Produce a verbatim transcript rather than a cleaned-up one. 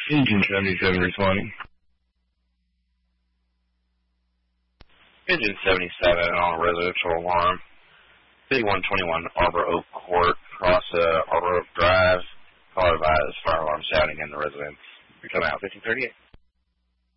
Engine seventy-seven responding. Engine seventy-seven on a residential alarm. fifty-one twenty-one Arbor Oak Court, across uh, Arbor Oak Drive. Caller advised fire alarm shouting in the residence. We come out fifteen thirty-eight.